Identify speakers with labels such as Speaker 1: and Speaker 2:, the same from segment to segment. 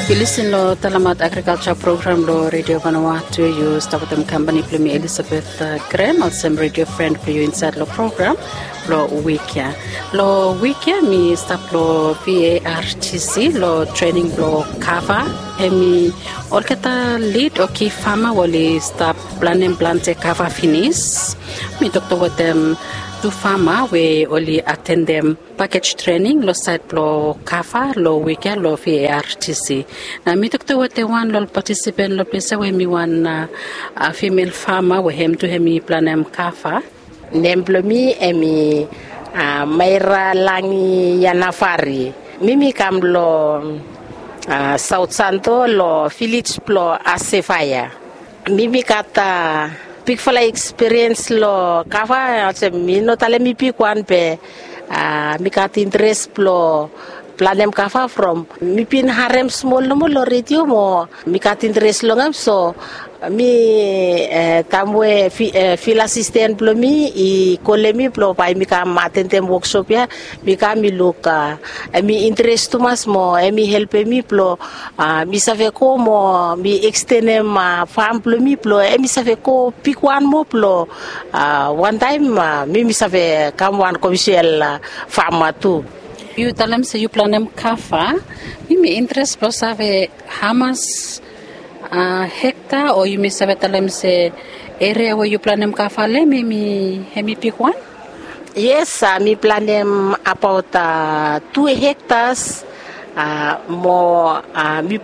Speaker 1: You listen to Talamat Agriculture Program lo Radio Vanuatu. You start with them company plumi Elizabeth Graham, also radio friend for you inside lo program lo Wikia. Lo Wikia mi start lo VARTC lo training lo cover. Emi orketa lead o key farmer wali start planning plante cover finish. Mi doctor with them to farmer we only attend them package training lo site lo kafa lo weekend lo VARTC. Na mi to what the one lo participant lo pesa we mi one a female farmer we hem to hemi planem kafa.
Speaker 2: Nemplomi emi Maira Langi Yanafari. Mimi kam lo South Santo lo village lo Asefaya. Mimi kata big fala experience lo kafa also mi no tale mi pikwan pe mi kat interest lo planem kafa from mi pin harem small no lo radio mo mi kat interest lo ngam so mi tamwe fil assistant plo mi I kolemi plo pai mi ka matente workshop ya mi ka mi loka mi interest to mas mo mi help mi plo mi save ko mo mi extend ma farm plo mi plo mi save ko pick one mo plo one time mi save kam one commercial farm tu.
Speaker 1: You tell them say you planem kafa mi interest plo save hamas hectare or you may say say area where you plan them kafale me pick one?
Speaker 2: Yes, me plan them about 2 hectares. More me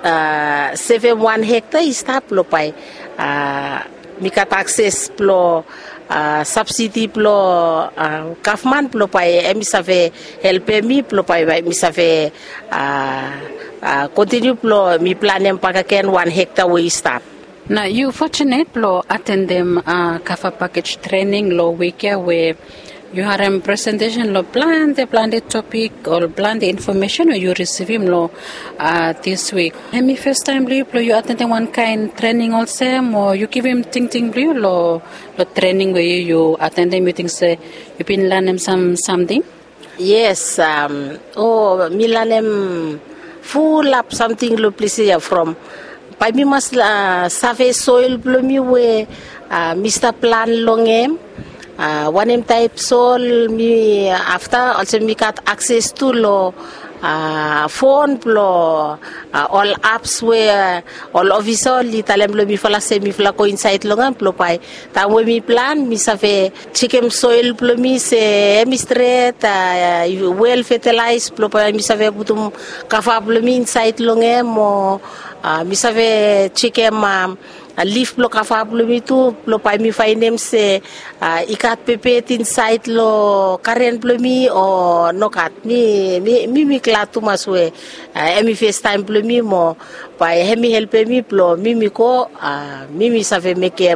Speaker 2: 7 hectare is tap lo pai. Me kat access plo subsidy plo government plo pai mi save help me plo pai mi save continue plo mi planem pagaken 1 hectare we start.
Speaker 1: Now you fortunate plo attend them kafa package training lo week where you had a presentation lo plan the topic or plan the information or you receive him lo this week. And first time plo you attend one kind training also or you give him ting blue lo training where you attend the meeting say you been learning something?
Speaker 2: Yes, me learn full up something lo please from by me must save soil blomi we Mr. Plan longem one type soil me after also me got access to lo phone plo all apps where all officer li talem lo mi fala se mi fala coincide longan plo pai ta we mi plan mi save chicken soil plo mi se mi straight well fertilized plo pai mi save butum kafa plo mi inside longem mo mi save chicken leaf plo kafa plo mi tu plo pai mi findem se ikat pepet inside lo karen plo mi o no kat mi klatu maswe mi first time plo mi mo pai hemi help mi plo mi ko mi save make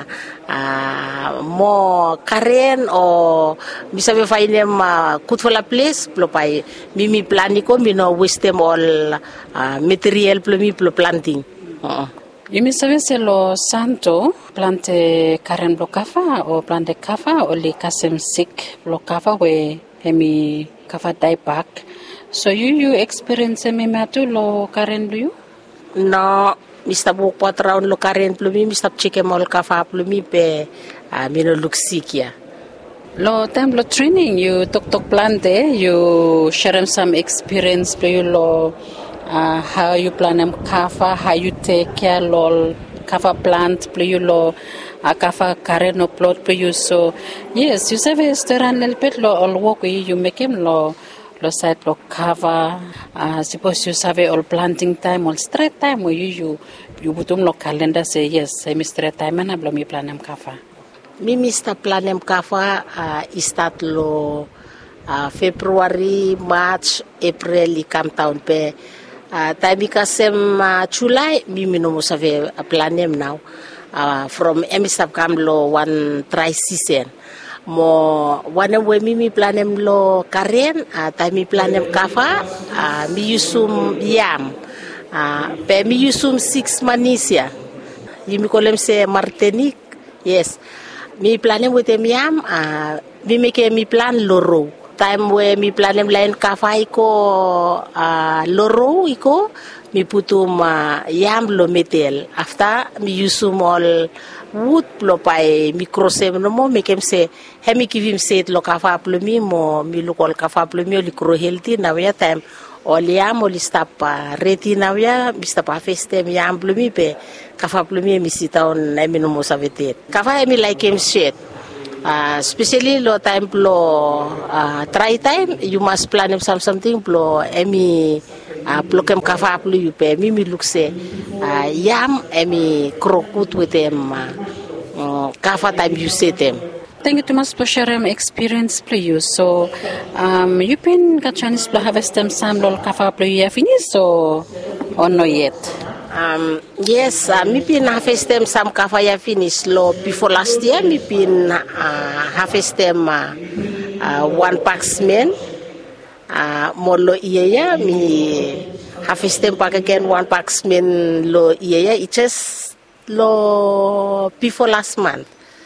Speaker 2: mo karen o mi save findem kutfala place plo pai mi planiko mi no waste all material plo mi plo planting.
Speaker 1: You may say lo santo plante karen blokafa or plante kafa or li kasem sick blokafa we hemi kafa die back. So you experience me matu lo karen blue?
Speaker 2: No, Mr. Book pot round lo karen blue mi Mr. Chicken mol kafa blue mi pe mi no look sick ya.
Speaker 1: Lo time lo training you tok plante you share some experience blue lo how you plan them kafa, how you take care lol kafa plant play you lo kafa karen no plot play you so yes you save a restaurant little bit lo all work you make him lo site lo cover suppose you save all planting time all straight time where you butum lo calendar say yes I miss straight time and ablo mi plan them kafa
Speaker 2: mi Mr. Plan them kafa start lo February March April I come town pe time kasem July mi no save planem now from emisap kam lo one try season mo one way mi planem lo karen time mi planem kafa mi yusum yam pe mi yusum 6 manisia yimi kolem se Martinique yes mi planem with yam mi make mi plan loro time where mi planem lain kafa iko loro iko mi putum yam lo metel after mi usum all wood plo pai microsem no mo mekem se hemi kivim set lo kafa plo mi mo mi lokol kafa plo mi likro healthy na ya time oliam oli stapa reti na ya mi stapa festem yam plo mi pe kafa plo mi sita on na mi no mo savetet kafa mi like him shit. Especially lo time plo try time you must plan something plo emi plo kem kafa plo you pe mi lukse yam emi krokut with them kafa time you say them.
Speaker 1: Thank you too much for sharing experience plo you. So you been got chance to harvest them some lol kafa plo you finish so or not yet?
Speaker 2: Yes, me been harvest them some kafa ya finish lo before last year me been harvest them 1 paxmen molo iya mi harvest them back again 1 paxmen lo iya it just lo before last month.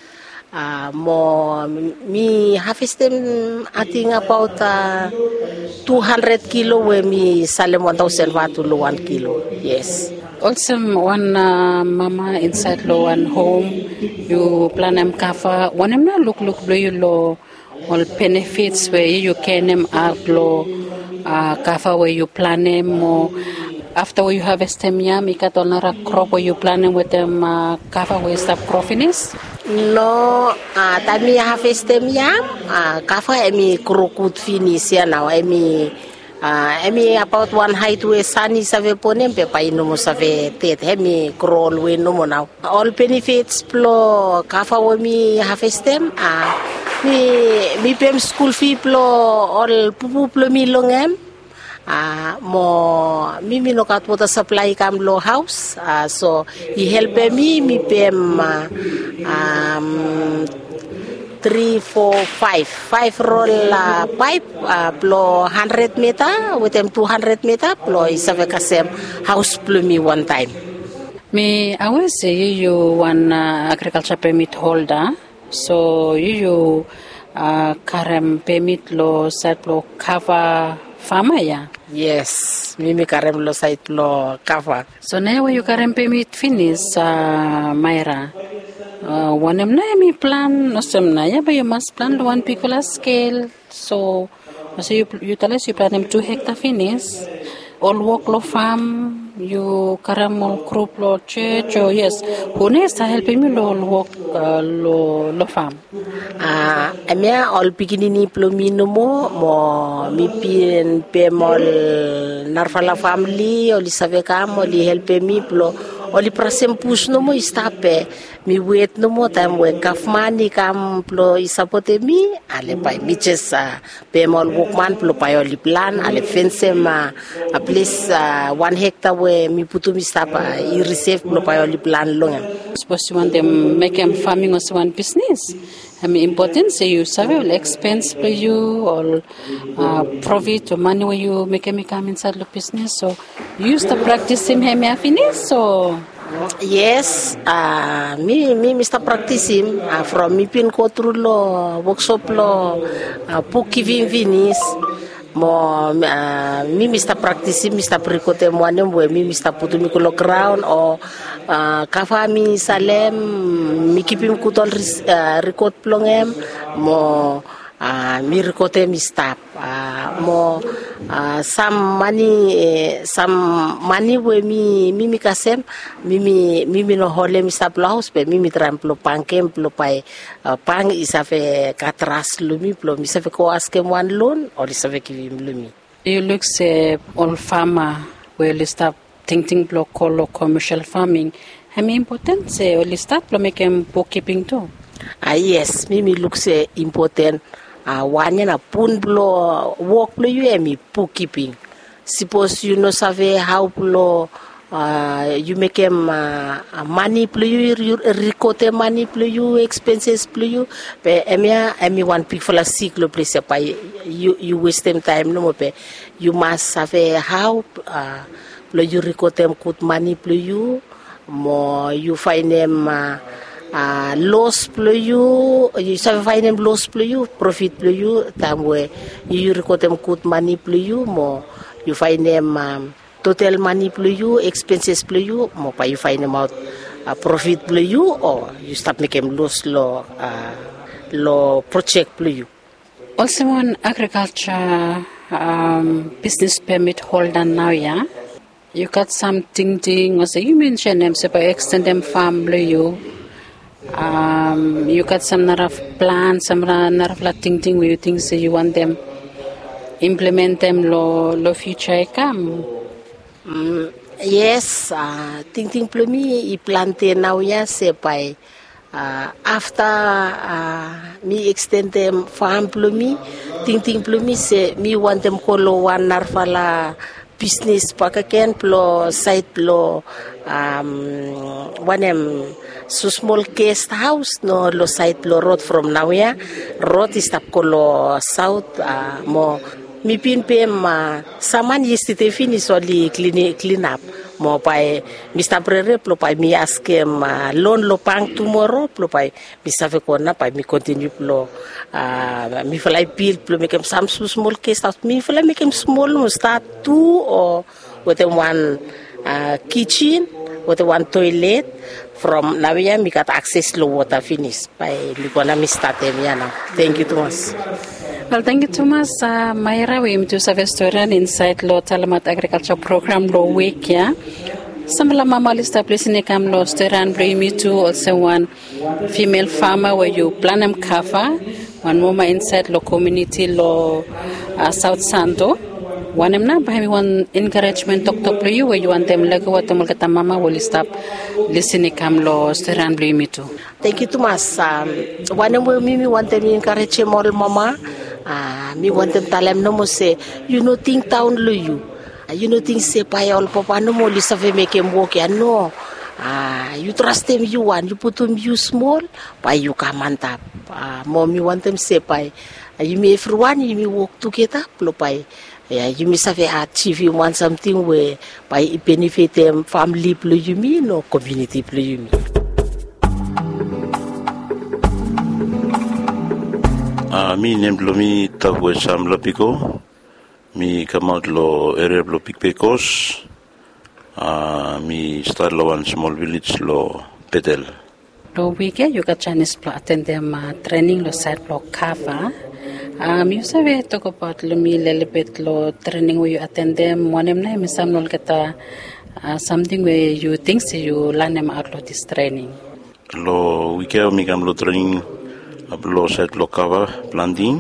Speaker 2: Me harvest them I think about 200 kilo where me salem 1,000 watt to 1 kilo. Yes.
Speaker 1: Also, one mama inside lo one home, you plan them kafa. One em na look blow you lo all benefits where you can them up lo kafa where you plan them or after you harvest them yam, you got another crop where you plan them with them kafa where stop cropping is.
Speaker 2: No, tami harvest them yam kafa emi krokut finish ya now emi about one height we sunny save ponem pe pa ino mo save tet emi crawl we no mo now all benefits plo kafa we mi harvest them mi pem school fee plo all pupu plo mi longem mo mi no kat water supply kam lo house so he help me pem 3, 4, 5 roll pipe plo 100 meter with them 200 meter plo isave kasem house plo me one time.
Speaker 1: Me I will say you one agriculture permit holder, so you karem permit lo set lo cover farmer ya.
Speaker 2: Yes, me karem lo site lo cover.
Speaker 1: So now when you karem permit finish Myra. One em na mi plan osem na ya, but you must plan one particular scale. So you tell us you plan them 2 hectare finish. All work lo farm, you karam all crop lo church or yes. Who needs helping me lo work lo farm?
Speaker 2: Amia all beginning plo mo mi pin pemol narfala family oli savekam oli help me plo oli prasem push no mo istape mi wait no mo time we kafmani kam plo isapote mi ale pai mi chesa pemol workman plo pai oli plan ale fence ma a place 1 hectare we mi putu mi stapa I receive plo pai oli plan longan.
Speaker 1: Suppose you want them make them farming as one business. I mean, important say you save all expense for you or profit or money where you make me come inside the business. So you used to practice him finish so.
Speaker 2: Yes, me Mr. practice him from me pin go through lo workshop lo puki vinis mo me Mr. practice him Mr. precote mo anem we me Mr. putu mi ko ground or kafa mi salem mi kipim kutol record plongem mo mi rekote mi stop mo some money we mi kasem mi no hole mi stop house pe mi tramplo pankem plo pai pang isafe katras lumi plo mi safe ko aske one loan or isafe kivim lumi.
Speaker 1: You look say all farmer will stop thinking block or commercial farming. I mean important say only start to make them bookkeeping too.
Speaker 2: Yes, me look say important. One na pun blo work blo you emi bookkeeping. Suppose you know save how blo you make them money blo you recote money blo you expenses blo you pe emi one pick for la cycle place pa you waste them time no pe you must have how blo you recote them good money blo you mo you find them loss you sabe find them loss you profit you time where you record them good money you more you find them total money you expenses you more pa you find them out profit you or you start make them loss lo project you.
Speaker 1: Also one agriculture business permit holder now, yeah? You got something also you mentioned them so by extend them farm you. You got some naraf plans, some naraf la ting where you think so you want them implement them lo future come.
Speaker 2: Yes, ting plumi I plante now ya say by after me extend them farm plumi ting plumi say me want them kolo one narfala business pakaken plo site plo one so small guest house no lo site plo road from Nawaya road is tap kolo south mo mi pin pem saman yesterday finish only clean up mo pai Mr. Prere plo pai mi ask him loan lo pang tomorrow plo pai mi save kona pai mi continue plo mi fly build plo make him some small case house mi fly make him small no start 2 or with one kitchen with one toilet from Nawaya mi got access lo water finish pai mi kona mi start them now. Thank you too much.
Speaker 1: Well, thank you, Thomas. Mayra, we to serve historian inside Law Talamat Agriculture Program Law Week, yeah. Some mama establish in a law historian bring me to also one female farmer where you plan them cover, one woman inside law community law South Santo. One em na by one encouragement talk to you where you want them like what the mama will stop listening come law historian bring me to.
Speaker 2: Thank you, Thomas. One em me want them encourage more mama. Me want them tell them no more say you know think town lo you know think say pay all papa no more list of make him walk ya no you trust them you want you put them you small by you come on top mom you want them say pay you may everyone you may walk together plo pay you may have achieve you want something where by benefit them family plo you mean or community plo you mean.
Speaker 3: Mi nemblomi tavwe sam lapiko mi kamat lo area lo pikpekos mi start lo one small village lo Petel.
Speaker 1: Lo weekend you got Chinese to attend them training lo site lo cover. You say talk about lo mi little bit lo training where you attend them one em na mi sam lo kata something where you think so you learn them out lo this training.
Speaker 3: Lo weekend mi kam lo training lo set lo cover planting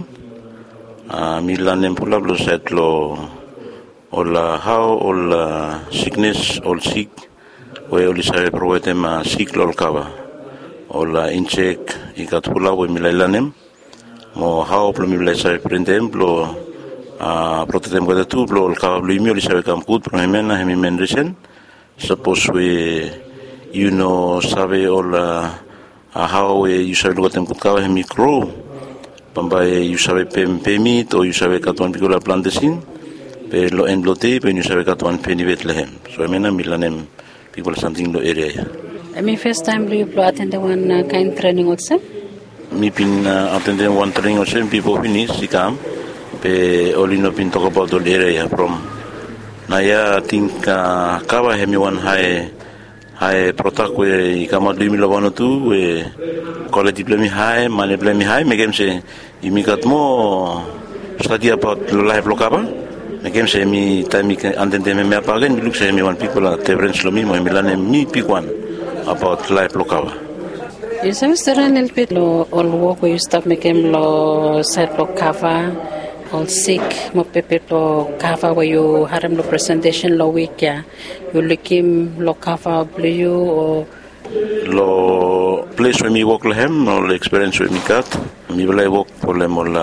Speaker 3: milanem pula lo set lo ola how all sickness all sick we oli sabe provete ma sick lo cover ola incheck ikat pula we milanem mo how plo mi sabe prendem lo protetem gada tu lo cover lo mi oli sabe kam kut pro hemena hemi menresen suppose we you know sabe ola how you sabe lo tem kutkawa he micro pambai you sabe pemit o you sabe katuan pikola plantesin pe lo enlote pe you sabe katuan penivet lehem so mena milanem pikola something lo area
Speaker 1: Me first time you attend one kind training also
Speaker 3: mi pin attend one training also people finish sikam pe olino pin talk about the area from naya think kawa he mi one high protak we kama 2000 tu we college diploma high mane diploma high megem se imikat mo study about life lokaba megem se mi time antende me apagen mi look se mi one people tevrens lo mismo milane mi pikwan about life lokaba.
Speaker 1: You sabes teran el pit lo all work we stop making lo site lokava all sick mo pepe lo kava where you haram lo presentation lo week ya you likim lo kava blue or
Speaker 3: lo place where me work lehem no experience where me got me will work for them all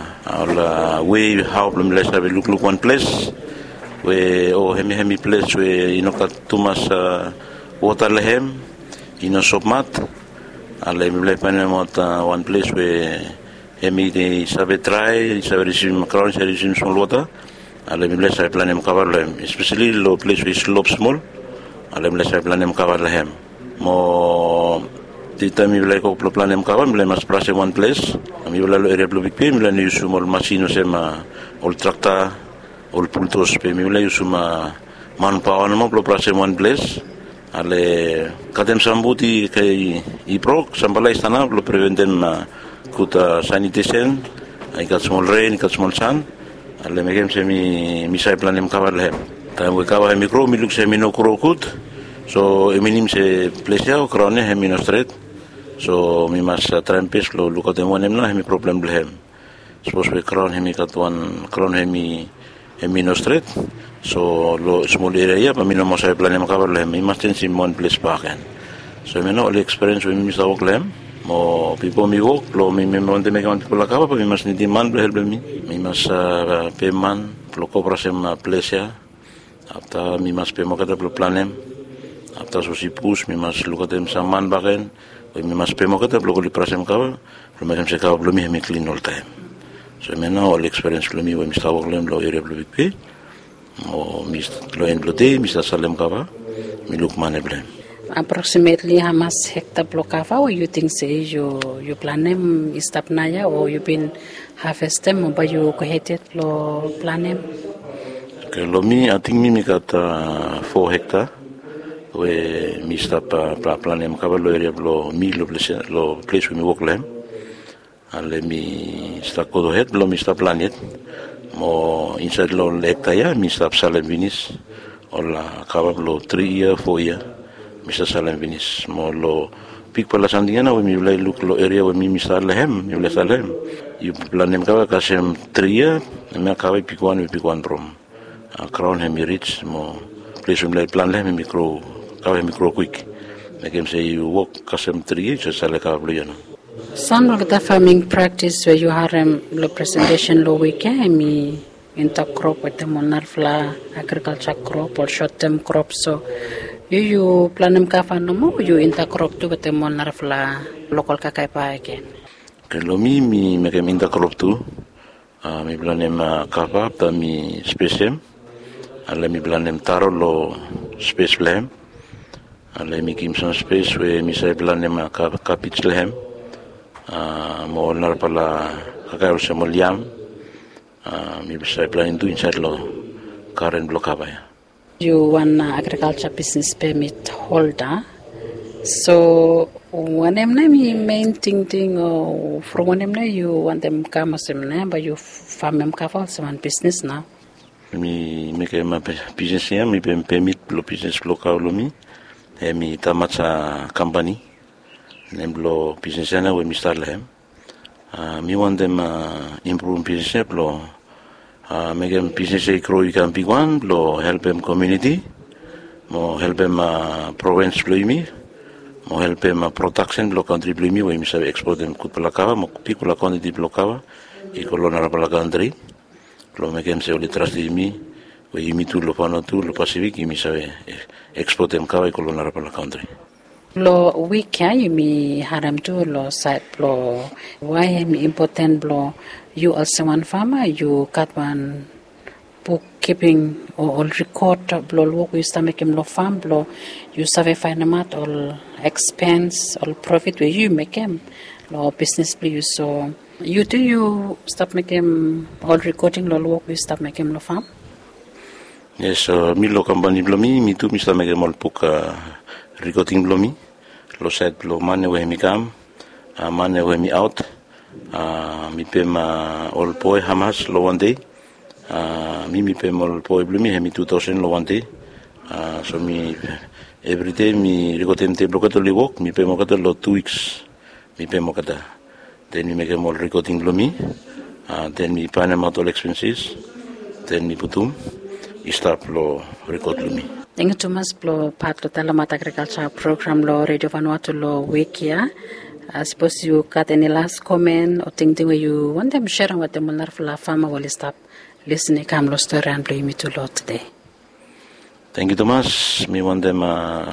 Speaker 3: way how them let's have look one place where hemi place where you know got too much water lehem you know soap mat ale me will find one place where hemi they sabe try sabe receive crown sabe receive small water ale me will plan them cover lehem especially low place where slope small ale me will plan them cover lehem mo Tita mi vela ko planem kawa mi mas prase one place. Mi vela lo area blubik pe mi vela ni usum ol masino sema ol trakta ol pultos pe mi vela usuma manpower mo plo prase one place. Ale kadem sambuti kai iprok sambala istana lo preventen kuta sanitation. I got small rain, I got small sun. Ale megem semi misai planem kawa lehem. Ta we kawa mikro mi luk semi no krokut. So eminim se plesia o krone hemi no street. So mi mas trampes lo luka temonem na hemi problem blehem. Suppose we crown hemi katuan crown hemi no street. So lo small area pa mi no mo sa planem kawa lehem. Mi mas ten simon place paken. So mi no all experience we mi sa wok lehem. Mo people mi wok lo mi monte me kan people kawa pa mi mas ni demand blehel mi. Mi mas peman lo cobra sem plesia. After mi mas pemo kata planem. After susipus mi mas lukatem saman baken. Mi mas pemo kata blogoli prasem kawa, lumem se kawa blumi hemi clean all time. So me now all experience blumi we mista woklem lo area blubik pe, o mista lo en blote mista salem kawa, mi luk mane blem.
Speaker 1: Approximately how much hectare block kawa or you think say you planem istap naya or you been harvestem or you coheted lo planem?
Speaker 3: Okay, lo mi I think mi kata 4 hectare. We mista pa planem kawa lo area lo mi lo place we mi wok lem ale mi sta kodo het lo mista planet mo inside lo hectare ya mista salem vinis ola kawa lo 3 year 4 year mista salem vinis mo lo pik pala sandiana we mi lay look lo area we mi mista lehem mi le salem you planem kawa kasem 3 year me kawa pikwan prom crown hem rich mo place we lay plan lehem micro kawa micro quick megem say you work kasem 3 years sale kawa blo
Speaker 1: Some of the farming practice where you harem lo presentation lo week mi intercrop with the monarfla agriculture crop or short term crop so you planem kafa no mo you intercrop tu with the monarfla local kakai pa again.
Speaker 3: Kalau mi megem intercrop tu mi planem kafa ta mi spesiem ale mi planem taro lo space blem ale mi kimson space we mi sai planem kapit lehem mo nar pala kakao sa moliam mi sai planem tu inside lo current block ya.
Speaker 1: You one agriculture business permit holder so when mi main thing or from when you want them come but you farm them kafa one business now
Speaker 3: mi ke ma business ya mi permit lo business local lo mi mi tamatsa company nem lo business na we mi start lehem mi want them improve business lo make them business grow can be one lo help them community mo help them province lo mi mo help them production lo country lo mi we mi sabe export them kut palakawa mo pikula quantity blokawa ikolona ra pala country lo megem se oli tras di mi we mi tu lo pano tu lo pacific mi sabe export them kawa ikolona ra pala country
Speaker 1: lo weekend mi haram tu lo site lo why mi important lo you also one farmer you got one bookkeeping or record lo work you sta make lo farm lo you save find amount all expense all profit where you make them lo business please so you stop making all recording lo work you stop making lo farm
Speaker 3: yes mi lo company blomi mi tu mi sta making all book recording blomi lo set lo mane we mi kam mane we mi out mi pema all boy hamas lo one day mi pema all boy blomi mi 2000 lo one day so mi every day mi recording te blokato li work mi pema kata lo 2 weeks mi pema kata then we make a more recording blomi then we plan out all expenses then we putum start lo record blomi.
Speaker 1: Thank you Thomas lo part lo talamat agriculture program lo Radio Vanuatu lo week ya. I suppose you got any last comment or thing where you want them sharing with them on la farmer will stop listening come lo story and blow me to lot today.
Speaker 3: Thank you Thomas. Me want them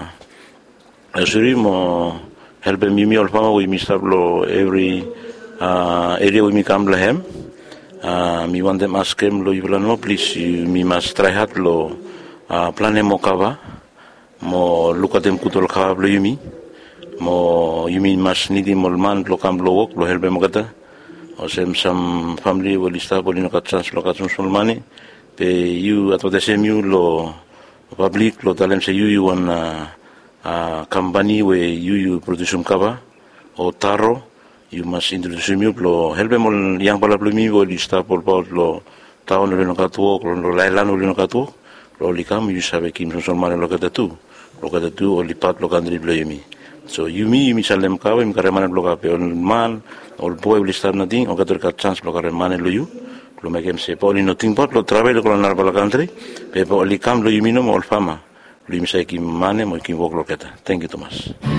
Speaker 3: asuri mo help me all farmer we stop lo every area we come lehem mi want them ask him lo no please mi must try hard lo planem mo kawa mo look at them kutol kawa lo yumi mo yumi mas nidi molman lo kam lo wok lo helbe mo kata o some family will start bolino ka chance lo ka solmani pe you at the same you lo public lo talem se you one company where you produce cover o taro you must introduce you lo helbe mo yang pala plumi wo lista por lo taon lo ka tu lo lailan lo ka tu lo likam you sabe kim solmani lo ka tu o lipat lo kan driblo yumi so yumi salem ka we mi karemana lo ka pe man ol boy listar na ding o ka ter ka chance lo karemana lo you lo megem se poli no ting pot lo travel con la pala country pe po likam lo yumi no mo fama lo yumi sai kim mane mo kim wok lo keta thank you Thomas